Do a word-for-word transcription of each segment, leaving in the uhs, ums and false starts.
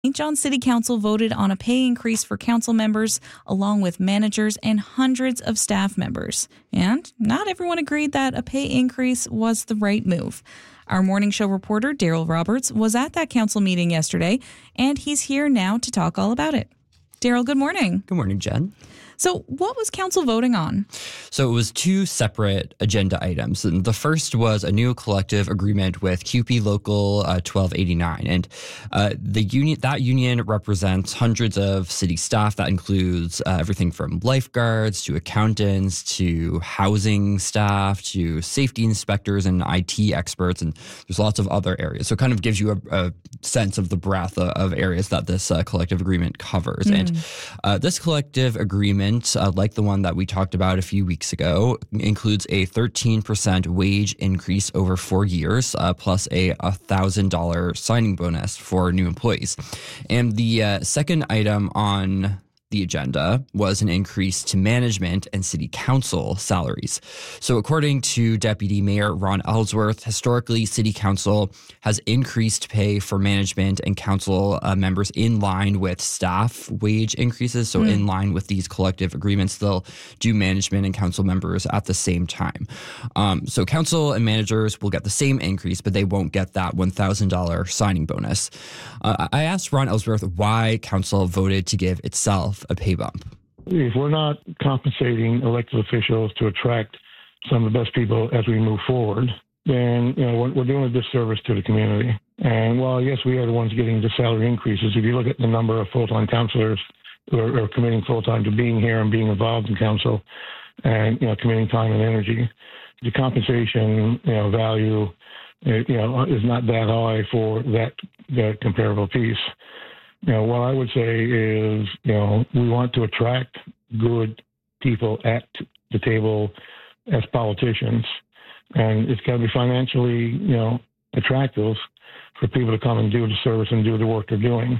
Saint John City Council voted on a pay increase for council members, along with managers and hundreds of staff members. And not everyone agreed that a pay increase was the right move. Our morning show reporter, Daryl Roberts, was at that council meeting yesterday, and he's here now to talk all about it. Daryl, good morning. Good morning, Jen. So what was council voting on? So it was two separate agenda items. And the first was a new collective agreement with C U P E Local uh, twelve eighty-nine. And uh, the union that union represents hundreds of city staff. That includes uh, everything from lifeguards to accountants to housing staff to safety inspectors and I T experts. And there's lots of other areas. So it kind of gives you a, a sense of the breadth of, of areas that this uh, collective agreement covers. Mm. And uh, this collective agreement, Uh, like the one that we talked about a few weeks ago, includes a thirteen percent wage increase over four years, uh, plus a one thousand dollars signing bonus for new employees. And the uh, second item on the agenda was an increase to management and city council salaries. So according to Deputy Mayor Ron Ellsworth, historically, city council has increased pay for management and council uh, members in line with staff wage increases. So mm. in line with these collective agreements, they'll do management and council members at the same time. Um, so council and managers will get the same increase, but they won't get that one thousand dollars signing bonus. Uh, I asked Ron Ellsworth why council voted to give itself a pay bump. If we're not compensating elected officials to attract some of the best people as we move forward, then you know we're, we're doing a disservice to the community. And while yes, we are the ones getting the salary increases, if you look at the number of full-time counselors who are, are committing full-time to being here and being involved in council, and you know committing time and energy, the compensation you know value you know is not that high for that that comparable piece. You know, what I would say is, you know, we want to attract good people at the table as politicians, and it's got to be financially, you know, attractive for people to come and do the service and do the work they're doing.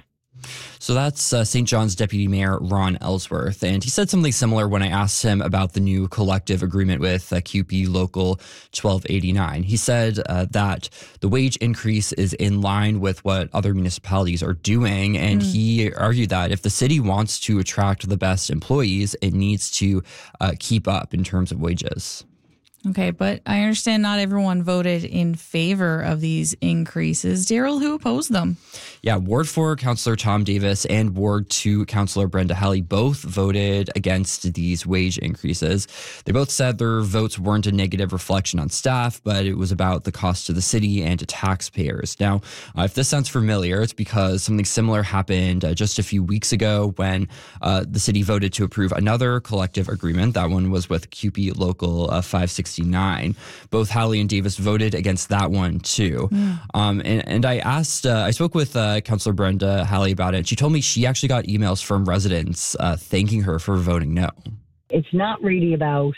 So that's uh, Saint John's Deputy Mayor Ron Ellsworth. And he said something similar when I asked him about the new collective agreement with uh, C U P E Local twelve eighty-nine. He said uh, that the wage increase is in line with what other municipalities are doing. And mm. he argued that if the city wants to attract the best employees, it needs to uh, keep up in terms of wages. Okay, but I understand not everyone voted in favor of these increases. Daryl, who opposed them? Yeah, Ward four Councillor Tom Davis and Ward two Councillor Brenda Halley both voted against these wage increases. They both said their votes weren't a negative reflection on staff, but it was about the cost to the city and to taxpayers. Now, uh, if this sounds familiar, it's because something similar happened uh, just a few weeks ago when uh, the city voted to approve another collective agreement. That one was with C U P E Local uh, five sixty-nine. Both Halley and Davis voted against that one too. Mm. Um, and, and I asked, uh, I spoke with uh, Councillor Brenda Halley about it. She told me she actually got emails from residents uh, thanking her for voting no. It's not really about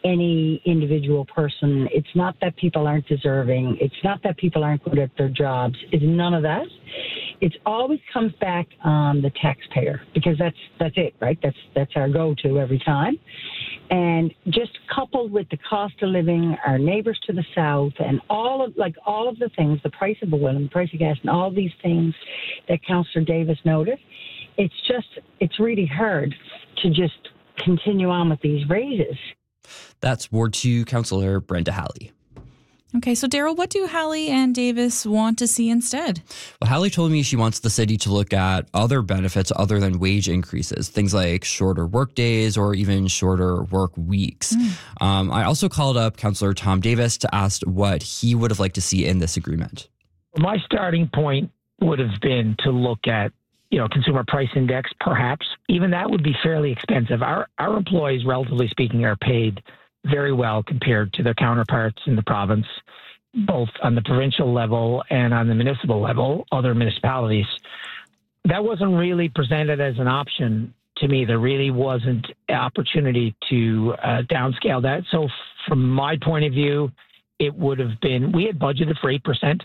any individual person. It's not that people aren't deserving. It's not that people aren't good at their jobs. It's none of that. It always comes back on the taxpayer, because that's that's it, right? That's that's our go-to every time. And just coupled with the cost of living, our neighbors to the south, and all of like all of the things, the price of oil and the price of gas, and all these things that Councillor Davis noted, it's just it's really hard to just continue on with these raises. That's Ward two Councillor Brenda Halley. Okay, so Daryl, what do Halley and Davis want to see instead? Well, Halley told me she wants the city to look at other benefits other than wage increases, things like shorter work days or even shorter work weeks. Mm. Um, I also called up Councillor Tom Davis to ask what he would have liked to see in this agreement. My starting point would have been to look at, you know, consumer price index, perhaps. Even that would be fairly expensive. Our our employees, relatively speaking, are paid very well compared to their counterparts in the province, both on the provincial level and on the municipal level, other municipalities. That wasn't really presented as an option to me. There really wasn't an opportunity to uh, downscale that. So from my point of view, it would have been, we had budgeted for eight percent.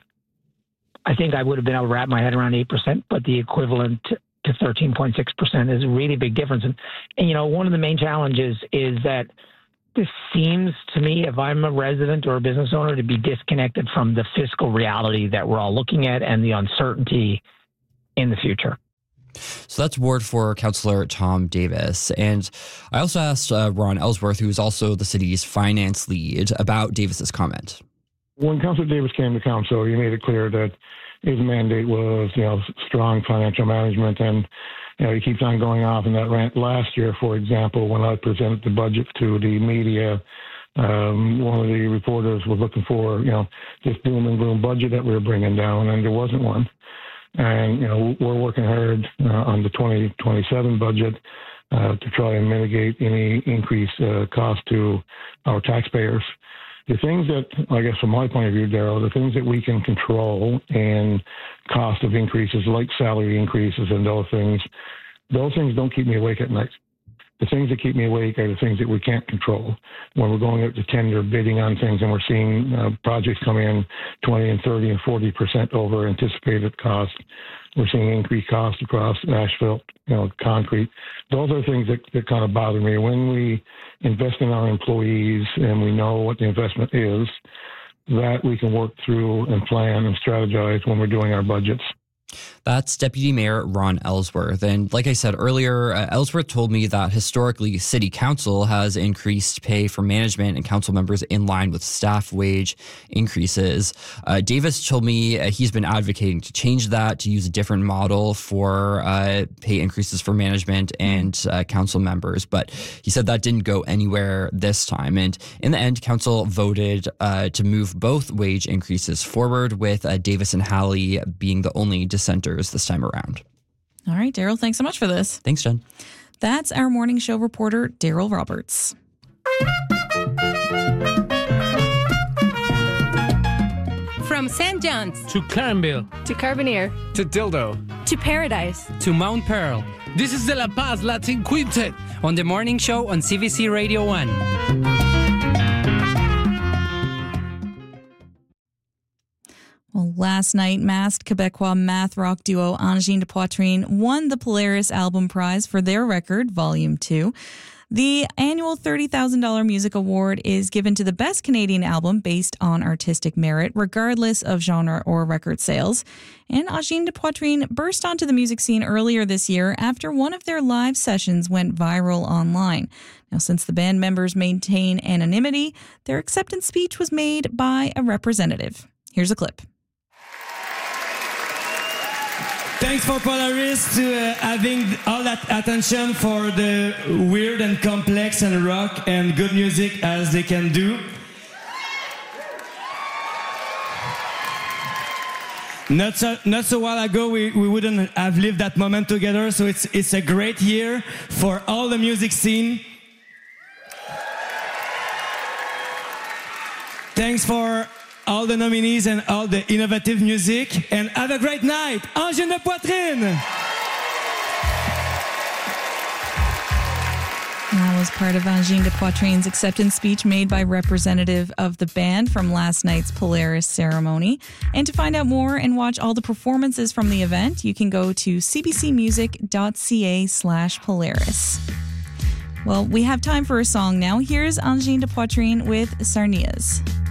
I think I would have been able to wrap my head around eight percent, but the equivalent to thirteen point six percent is a really big difference. And, and, you know, one of the main challenges is that this seems to me, if I'm a resident or a business owner, to be disconnected from the fiscal reality that we're all looking at and the uncertainty in the future. So that's Ward four Councillor Tom Davis. And I also asked uh, Ron Ellsworth, who is also the city's finance lead, about Davis's comment. When Councillor Davis came to council, he made it clear that his mandate was, you know, strong financial management, and you know, he keeps on going off in that rant. Last year, for example, when I presented the budget to the media, um, one of the reporters was looking for, you know, this doom and gloom budget that we were bringing down, and there wasn't one. And you know, we're working hard uh, on the twenty twenty-seven budget uh, to try and mitigate any increased uh, cost to our taxpayers. The things that, I guess from my point of view, Daryl, the things that we can control and cost of increases like salary increases and those things, those things don't keep me awake at night. The things that keep me awake are the things that we can't control. When we're going out to tender, bidding on things, and we're seeing uh, projects come in twenty and thirty and forty percent over anticipated cost, we're seeing increased costs across asphalt, you know, concrete. Those are things that, that kind of bother me. When we invest in our employees and we know what the investment is, that we can work through and plan and strategize when we're doing our budgets. That's Deputy Mayor Ron Ellsworth. And like I said earlier, uh, Ellsworth told me that historically City Council has increased pay for management and council members in line with staff wage increases. Uh, Davis told me uh, he's been advocating to change that, to use a different model for uh, pay increases for management and uh, council members. But he said that didn't go anywhere this time. And in the end, council voted uh, to move both wage increases forward, with uh, Davis and Halley being the only dissenters this time around. All right, Daryl, thanks so much for this. Thanks, Jen. That's our morning show reporter, Daryl Roberts. From Saint John's to Campbell to Carbonear to Dildo to Paradise to Mount Pearl. This is the La Paz Latin Quintet on the morning show on C B C Radio one. Well, last night, masked Quebecois math rock duo Angine de Poitrine won the Polaris Album Prize for their record, Volume two. The annual thirty thousand dollars music award is given to the best Canadian album based on artistic merit, regardless of genre or record sales. And Angine de Poitrine burst onto the music scene earlier this year after one of their live sessions went viral online. Now, since the band members maintain anonymity, their acceptance speech was made by a representative. Here's a clip. Thanks for Polaris to uh, having all that attention for the weird and complex and rock and good music as they can do. Not so, not so while ago, we, we wouldn't have lived that moment together, so it's, it's a great year for all the music scene. Thanks for all the nominees and all the innovative music, and have a great night. Angine de Poitrine! That was part of Angine de Poitrine's acceptance speech made by representative of the band from last night's Polaris ceremony. And to find out more and watch all the performances from the event, you can go to cbcmusic.ca slash Polaris. Well, we have time for a song now. Here's Angine de Poitrine with Sarnias.